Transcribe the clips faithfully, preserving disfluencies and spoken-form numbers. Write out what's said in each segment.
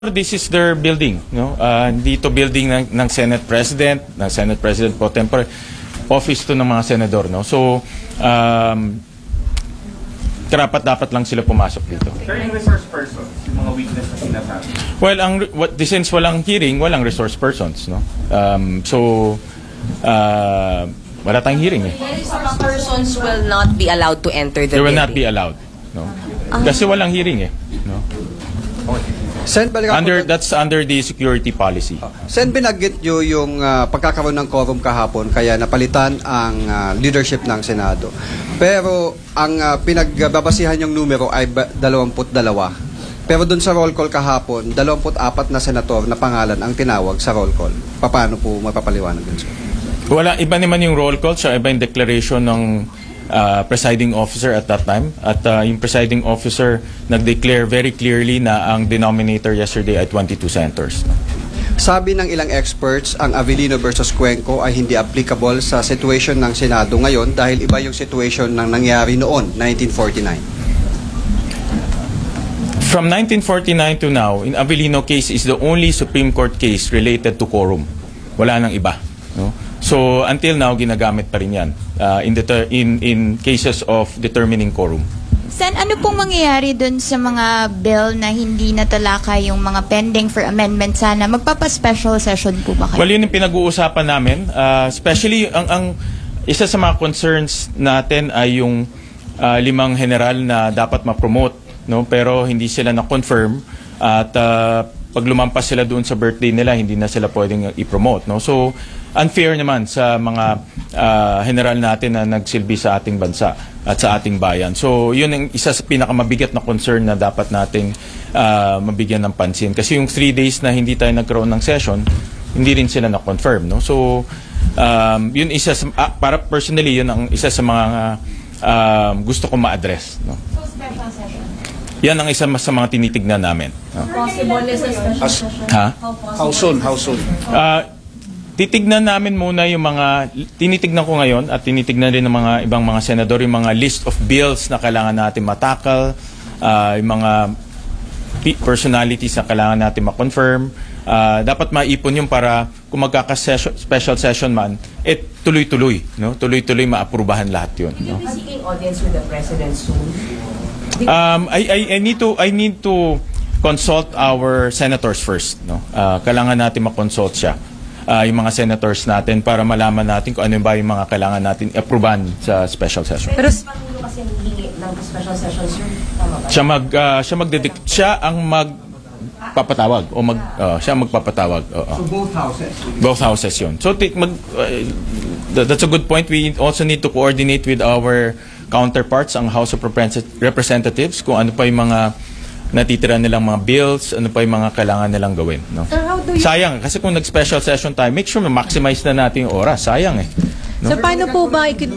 This is their building, no? Uh, dito building ng, ng Senate President, ng Senate President pro tempore, office to ng mga senador, no? So, um, karapat dapat lang sila pumasok dito. Sir, yung resource persons, yung mga weakness na sinasabi. Well, ang what since walang hearing, walang resource persons, no? Um, so, uh, wala tayong hearing eh. Resource persons will not be allowed to enter the They will building. not be allowed, no? Kasi walang hearing eh, no? Sen, balik ako Under dun. that's under the security policy. Sen, binanggit nyo yung uh, pagkakaroon ng quorum kahapon kaya napalitan ang uh, leadership ng Senado. Pero ang uh, pinagbabasihan yung numero ay dalawampu't dalawa. Pero dun sa roll call kahapon, dalawampu't apat na senator na pangalan ang tinawag sa roll call. Paano po mapapaliwanag yun, sir? Wala, iba naman yung roll call, siya iba yung declaration ng uh, presiding officer at that time. At uh, yung presiding officer nag-declare very clearly na ang denominator yesterday ay twenty-two senators. Sabi ng ilang experts, ang Avellino versus Cuenco ay hindi applicable sa situation ng Senado ngayon dahil iba yung situation ng nangyari noon, nineteen forty-nine. From nineteen forty-nine to now, in Avellino case is the only Supreme Court case related to quorum. Wala nang iba. No? So until now, ginagamit pa rin yan uh, in, deter- in, in cases of determining quorum. Sen, ano pong mangyayari dun sa mga bill na hindi natalakay yung mga pending for amendment sana? Magpapa-special session po ba kayo? Well, yun yung pinag-uusapan namin. Uh, especially, ang, ang isa sa mga concerns natin ay yung uh, limang general na dapat ma-promote, no? Pero hindi sila na-confirm at uh, pag lumampas sila doon sa birthday nila, hindi na sila pwedeng i-promote, no? So, unfair naman sa mga uh, general natin na nagsilbi sa ating bansa at sa ating bayan. So, yun ang isa sa pinakamabigat na concern na dapat nating uh, mabigyan ng pansin. Kasi yung three days na hindi tayo nagkaroon ng session, hindi rin sila na-confirm, no? So, um, yun isa sa, uh, para personally, yun ang isa sa mga uh, gusto ko ma-address, no? So, special session? Yan ang isa sa mga tinitignan namin. No? Possible is a special session? Ha? How soon? How soon? Uh, titignan namin muna yung mga, tinitignan ko ngayon at tinitignan rin ng mga ibang mga senador yung mga list of bills na kailangan natin matakal, uh, yung mga personalities na kailangan natin ma-confirm. Uh, dapat maipon yung para kung magkaka-special session man, eh tuloy-tuloy, no? Tuloy-tuloy maaprubahan lahat yun. Will you No? be seeking audience with the President soon? Um, I, I, I need to I need to consult our senators first, no. Uh, kailangan natin ma-consult siya. Uh, yung mga senators natin para malaman natin kung ano ba yung mga kailangan natin approvean sa special session. Pero si Pangulo kasi hihingi ng special session, sir. Tama ba? Siya mag uh, siya magdedik siya ang magpapatawag o mag uh, siya ang magpapatawag. Oo. So both houses? Both houses yun. So t- mag, uh, th- that's a good point. We also need to coordinate with our counterparts, ang House of Representatives, kung ano pa yung mga natitira nilang mga bills, ano pa yung mga kailangan nilang gawin. No? Sir, how do you... Sayang, kasi kung nag-special session tayo, make sure ma-maximize na natin yung oras. Sayang eh. No? So, paano po ba ikid...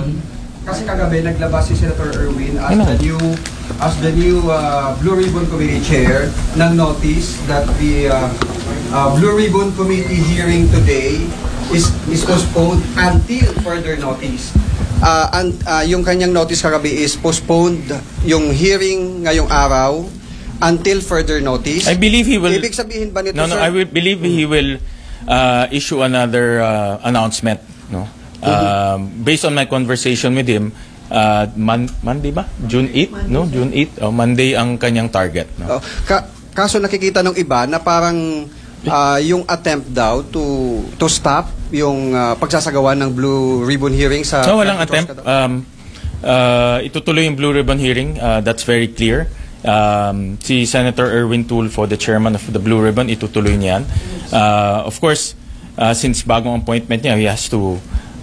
Kasi kagabi naglabas si Senator Erwin as Ano? the new as the new uh, Blue Ribbon Committee Chair ng notice that the uh, uh, Blue Ribbon Committee hearing today is is postponed until further notice. Uh, and uh, yung kanyang notice kagabi is postponed yung hearing ngayong araw until further notice. I believe he will... Ibig sabihin ba nito, No, no, sir? I will believe he will uh, issue another uh, announcement. No? Um, based on my conversation with him, uh, man, Monday ba? June eighth? No? June eighth? Oh, Monday ang kanyang target. No? Oh, ka- kaso nakikita ng iba na parang uh, yung attempt daw to to stop yung uh, pagsasagawa ng Blue Ribbon hearing sa... So, walang attempt. Um, uh, itutuloy yung Blue Ribbon hearing. Uh, that's very clear. Um, si Senator Erwin Tulfo, the chairman of the Blue Ribbon, itutuloy niyan. Uh, of course, uh, since bagong appointment niya, he has to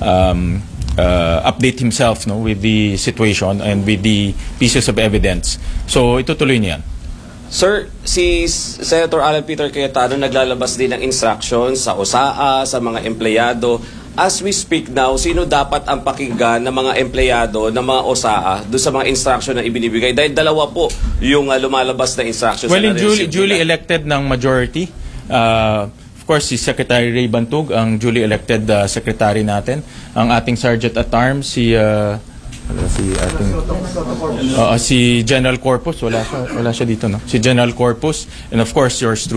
um, uh, update himself, no, with the situation and with the pieces of evidence. So, itutuloy niyan. Sir, si Senator Alan Peter Cayetano naglalabas din ng instructions sa O S A A, sa mga empleyado. As we speak now, sino dapat ang pakinggan ng mga empleyado ng mga O S A A doon sa mga instruction na ibinibigay? Dahil dalawa po yung uh, lumalabas na instructions. Well, in na duly, na-receive duly nila. elected ng majority, uh, of course, si Secretary Ray Bantug, ang duly elected uh, secretary natin. Ang ating Sergeant at Arms, si uh, Wala si ating Oo, si General Corpus, wala siya, wala siya dito, no? Si General Corpus, and of course yours truly.